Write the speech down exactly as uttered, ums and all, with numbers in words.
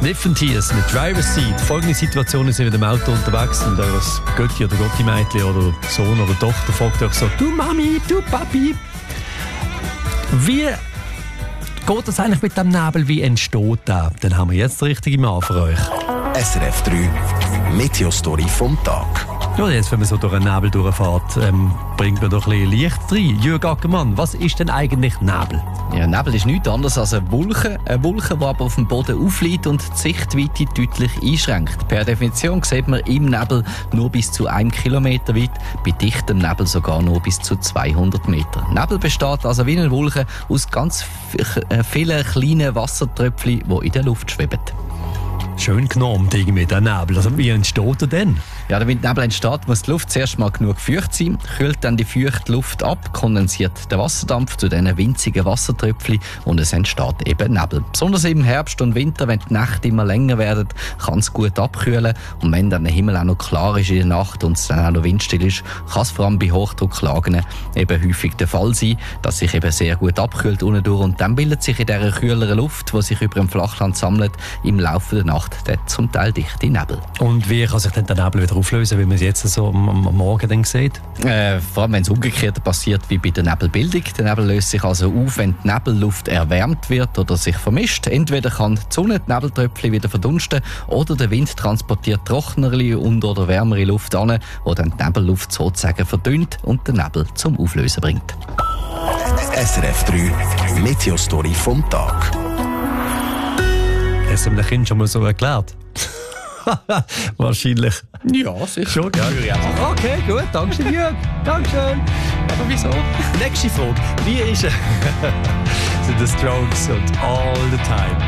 Sniffin' Tears mit Driver's Seat. Folgende Situation: sind mit dem Auto unterwegs und euer Götti oder Gotti-Mädchen oder Sohn oder Tochter fragt euch so: Du Mami, du Papi. Wie geht das eigentlich mit dem Nebel? Wie entsteht der? Dann haben wir jetzt den richtigen Mann für euch. S R F drei Meteostory vom Tag. Ja, jetzt, wenn man so durch einen Nebel durchfährt, ähm, bringt man doch ein bisschen Licht rein. Jürg Ackermann, was ist denn eigentlich Nebel? Ja, Nebel ist nichts anderes als eine Wolke, eine Wolke, die aber auf dem Boden aufliegt und die Sichtweite deutlich einschränkt. Per Definition sieht man im Nebel nur bis zu einem Kilometer weit, bei dichtem Nebel sogar nur bis zu zweihundert Meter. Nebel besteht also wie eine Wolke aus ganz vielen kleinen Wassertröpfchen, die in der Luft schweben. Schön genommen, irgendwie, der Nebel. Also, wie entsteht er denn? Ja, damit Nebel entsteht, muss die Luft zuerst mal genug feucht sein, kühlt dann die feuchte Luft ab, kondensiert der Wasserdampf zu diesen winzigen Wassertröpfchen und es entsteht eben Nebel. Besonders im Herbst und Winter, wenn die Nächte immer länger werden, kann es gut abkühlen und wenn dann der Himmel auch noch klar ist in der Nacht und es dann auch noch windstill ist, kann es vor allem bei Hochdrucklagen eben häufig der Fall sein, dass sich eben sehr gut abkühlt unten durch und dann bildet sich in dieser kühleren Luft, die sich über dem Flachland sammelt, im Laufe der Nacht der zum Teil dichte Nebel. Und wie kann sich denn der Nebel wieder auflösen, wie man es jetzt so am, am Morgen dann sieht? Äh, vor allem, wenn es umgekehrt passiert wie bei der Nebelbildung. Der Nebel löst sich also auf, wenn die Nebelluft erwärmt wird oder sich vermischt. Entweder kann die Sonne die Nebeltröpfchen wieder verdunsten oder der Wind transportiert trockenere und oder wärmere Luft an, die dann die Nebelluft sozusagen verdünnt und den Nebel zum Auflösen bringt. S R F drei Meteostory vom Tag. Hast du dem Kind schon mal so erklärt? Wahrscheinlich. Ja, sicher. Schon, ja. Okay, gut. Dankeschön, Jürg. Dankeschön. Aber wieso? Nächste Frage. Wie ist es? sind The Strokes und All the Time.